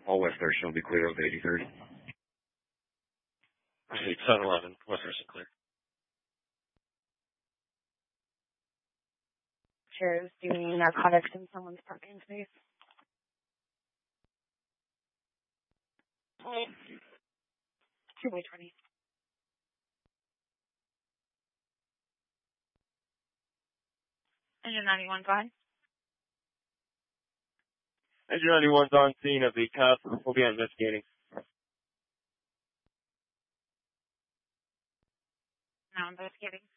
All West Thurston will be clear of 83rd. 711, West Thurston clear. Chairs doing narcotics in someone's parking space. Two-way 20. Engine 91, go ahead. Engine 91's on scene of the cop. We'll be investigating. Now investigating.